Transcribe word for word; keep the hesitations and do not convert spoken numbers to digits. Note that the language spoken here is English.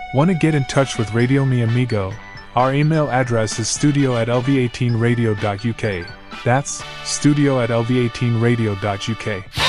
Want to get in touch with Radio Mi Amigo? Our email address is studio at l v eighteen radio dot u k. That's studio at l v eighteen radio dot u k.